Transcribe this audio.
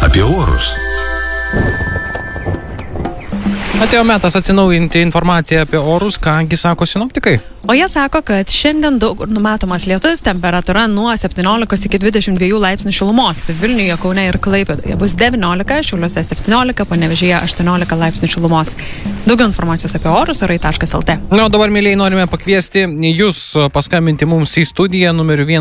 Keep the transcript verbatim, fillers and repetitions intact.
apie orus. Atėjo metas atsinaujinti informaciją apie orus, kągi sako sinoptikai. O jie sako, kad šiandien daug kur numatomas lietus, temperatūra nuo septyniolikos iki dvidešimt dviejų laipsnių šilumos. Vilniuje, Kaune ir Klaipėdoje bus devyniolika, Šiauliuose septyniolika, Panevėžyje aštuoniolika laipsnių šilumos. Daugiau informacijos apie orus orai taškas lt. Na, o dabar, mėlyjei, norime pakviesti jūs paskambinti mums į studiją numeriu vienas.